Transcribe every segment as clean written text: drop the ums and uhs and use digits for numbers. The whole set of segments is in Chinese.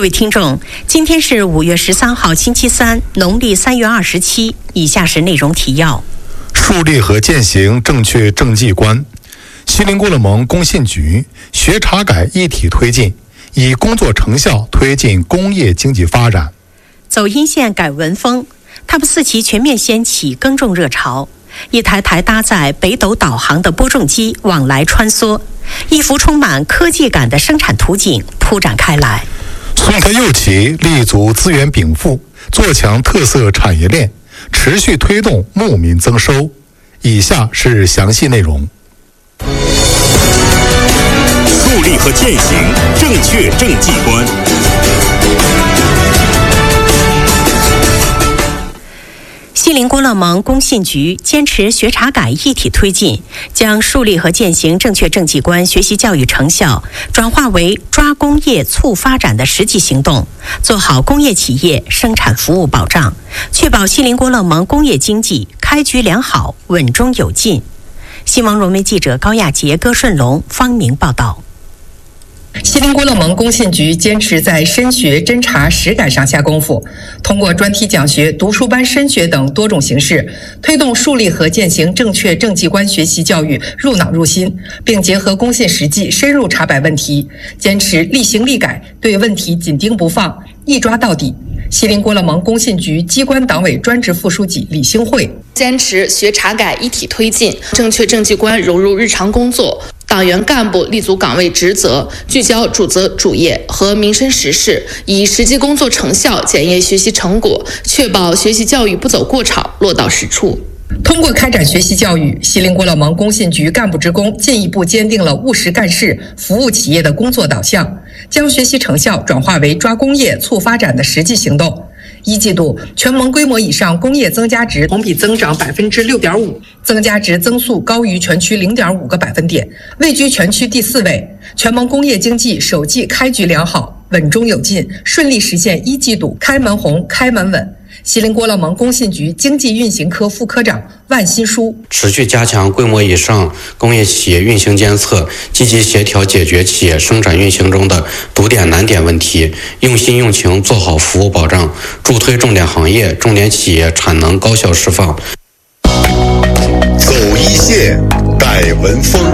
位听众，今天是5月13号星期三，农历3月27。以下是内容提要： 树立和践行正确政绩观，锡林郭勒盟工信局学查改一体推进，以工作成效推进工业经济发展。 走阴线改文风，TOP4期全面掀起耕种热潮。一台台搭载北斗导航的播种机往来穿梭，一幅充满科技感的生产图景铺展开来。 松特右旗立足资源禀赋，做强特色产业链，持续推动牧民增收。以下是详细内容。 树立和践行正确政绩观。 锡林郭勒盟工信局坚持学查改一体推进，将树立和践行正确政绩观学习教育成效转化为抓工业促发展的实际行动，做好工业企业生产服务保障，确保锡林郭勒盟工业经济开局良好，稳中有进。新闻融媒记者高亚杰、戈顺龙、方明报道。 锡林郭勒盟工信局坚持在深学、侦查、实改上下功夫，通过专题讲学、读书班深学等多种形式，推动树立和践行正确政绩观学习教育入脑入心，并结合工信实际深入查摆问题，坚持立行立改，对问题紧盯不放，一抓到底。锡林郭勒盟工信局机关党委专职副书记李兴慧坚持学查改一体推进，正确政绩观融入日常工作。党员干部立足岗位职责，聚焦主责主业和民生实事，以实际工作成效检验学习成果，确保学习教育不走过场，落到实处。 通过开展学习教育，锡林郭勒盟工信局干部职工进一步坚定了务实干事、服务企业的工作导向，将学习成效转化为抓工业促发展的实际行动。一季度，全盟规模以上工业增加值同比增长6.5%，增加值增速高于全区0.5个百分点，位居全区第4位。全盟工业经济首季开局良好，稳中有进，顺利实现一季度开门红、开门稳。锡林郭勒盟工信局经济运行科副科长万新书持续加强规模以上工业企业运行监测，积极协调解决企业生产运行中的堵点难点问题，用心用情做好服务保障，助推重点行业、重点企业产能高效释放。 走一线，改文风。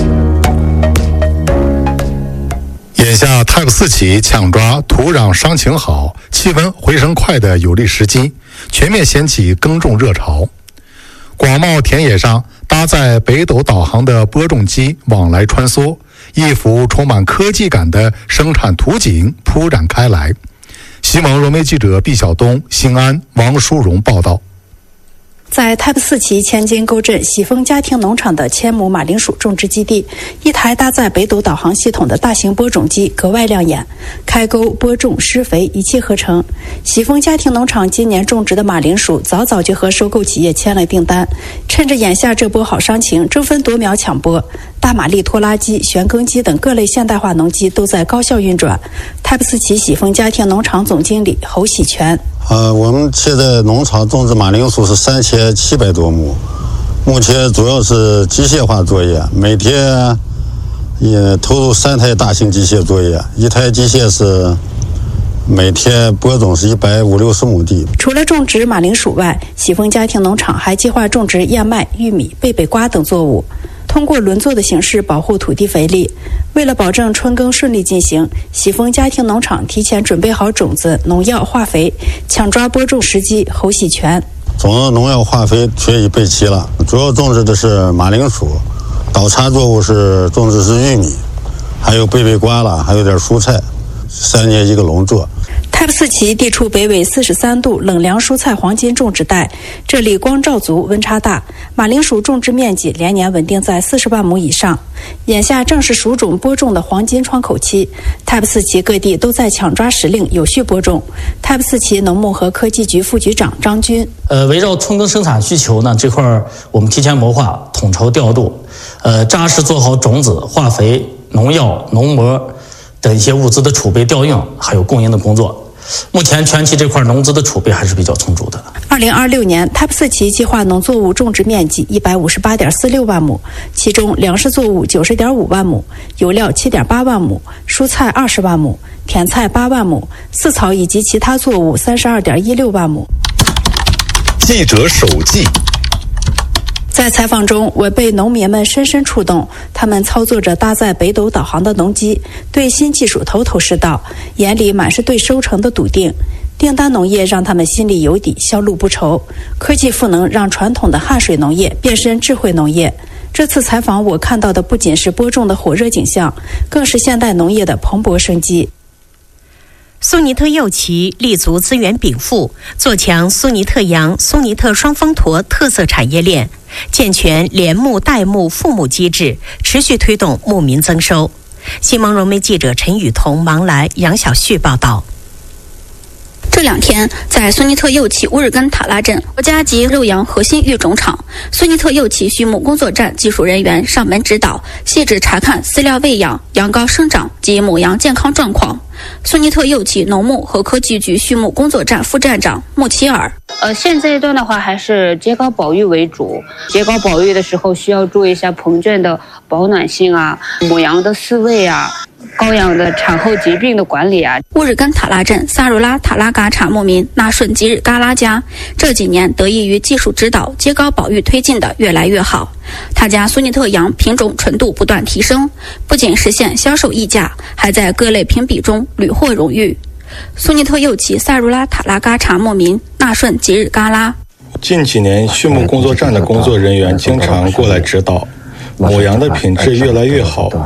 眼下 TOP4期抢抓土壤伤情好、气温回升快的有利时机，全面掀起耕种热潮。广袤田野上搭载北斗导航的播种机往来穿梭，一幅充满科技感的生产图景铺展开来。新闻融媒记者毕晓东、兴安、王淑荣报道。 在 TOP4期千金沟镇喜丰家庭农场的千亩马铃薯种植基地，一台搭载北斗导航系统的大型播种机格外亮眼，开沟、播种、施肥一气呵成。喜丰家庭农场今年种植的马铃薯早就和收购企业签了订单，趁着眼下这波好商情，争分夺秒抢播。大马力拖拉机、旋耕机等各类现代化农机都在高效运转。TOP4期喜丰家庭农场总经理侯喜全。 我们现在农场种植马铃薯是3700多亩，目前主要是机械化作业，每天也投入3台大型机械作业，一台机械是每天播种是150-160亩地。 除了种植马铃薯外，喜丰家庭农场还计划种植燕麦、玉米、贝贝瓜等作物，通过轮作的形式保护土地肥力。为了保证春耕顺利进行，喜丰家庭农场提前准备好种子、农药、化肥，抢抓播种时机。侯喜全： 种子、农药、化肥全已备齐了，主要种植的是马铃薯，倒插作物是种植是玉米，还有贝贝瓜了，还有点蔬菜，3年一个轮作。 TOP4期地处北纬43度冷凉蔬菜黄金种植带，这里光照足，温差大，马铃薯种植面积连年稳定在40万亩以上。眼下正是薯种播种的黄金窗口期，TOP4期各地都在抢抓时令，有序播种。TOP4期农牧和科技局副局长张军： 围绕春耕生产需求呢，这块我们提前谋划，统筹调度，扎实做好种子、化肥、农药、农膜等一些物资的储备调用还有供应的工作。 目前全期这块农资的储备还是比较充足的。 2026年 TYPE4期计划农作物种植面积158.46万亩，其中粮食作物90.5万亩，油料7.8万亩，蔬菜20万亩，甜菜8万亩，饲草以及其他作物32.16万亩。 记者手记。 在采访中，我被农民们深深触动。他们操作着搭载北斗导航的农机，对新技术头头是道，眼里满是对收成的笃定。订单农业让他们心里有底，销路不愁。科技赋能让传统的汗水农业变身智慧农业。这次采访我看到的不仅是播种的火热景象，更是现代农业的蓬勃生机。 苏尼特柚荠立足资源禀赋，做强苏尼特杨、苏尼特双峰驼特色产业链，健全连牧代牧复牧机制，持续推动牧民增收。新蒙融媒记者陈雨桐、芒来、杨小旭报道。 这2天，在苏尼特柚荠乌日根塔拉镇国家级肉羊核心育种场，苏尼特柚荠畜牧工作站技术人员上门指导，细致查看饲料喂养、羊羔生长及母羊健康状况。苏尼特柚荠农牧和科技局畜牧工作站副站长穆齐尔： 现阶段的话，还是秸秆保育为主。秸秆保育的时候，需要注意一下棚圈的保暖性啊，母羊的饲喂啊，羔羊的产后疾病的管理啊。 乌日根塔拉镇萨鲁拉塔拉嘎查牧民纳顺吉日嘎拉家这几年得益于技术指导，秸秆保育推进的越来越好。他家苏尼特羊品种纯度不断提升，不仅实现销售溢价，还在各类评比中屡获荣誉。苏尼特柚荠萨鲁拉塔拉嘎查牧民纳顺吉日嘎拉： 近几年畜牧工作站的工作人员经常过来指导，母羊的品质越来越好，